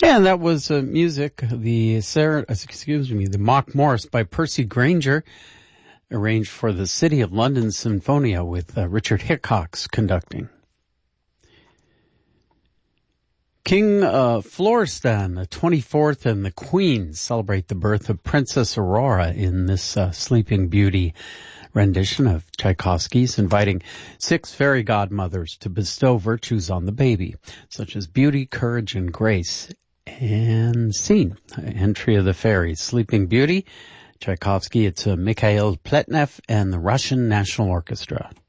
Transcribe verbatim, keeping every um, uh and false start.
And that was uh, music, the Sarah, excuse me, the Mock Morris by Percy Granger, arranged for the City of London Sinfonia with uh, Richard Hickox conducting. King uh, Florestan, the twenty-fourth, and the Queen celebrate the birth of Princess Aurora in this uh, Sleeping Beauty rendition of Tchaikovsky's, inviting six fairy godmothers to bestow virtues on the baby, such as beauty, courage, and grace. And scene, entry of the fairies, Sleeping Beauty, Tchaikovsky. It's uh, Mikhail Pletnev and the Russian National Orchestra.